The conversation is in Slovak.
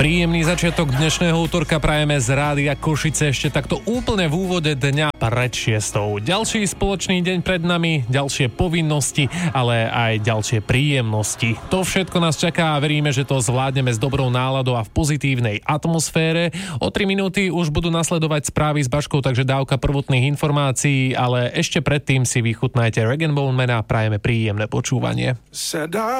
Príjemný začiatok dnešného útorka prajeme z Rádia Košice ešte takto úplne v úvode dňa pred 6. Ďalší spoločný deň pred nami, ďalšie povinnosti, ale aj ďalšie príjemnosti. To všetko nás čaká a veríme, že to zvládneme s dobrou náladou a v pozitívnej atmosfére. O 3 minúty už budú nasledovať správy s Baškou, takže dávka prvotných informácií, ale ešte predtým si vychutnajte Rag & Bone Man a prajeme príjemné počúvanie.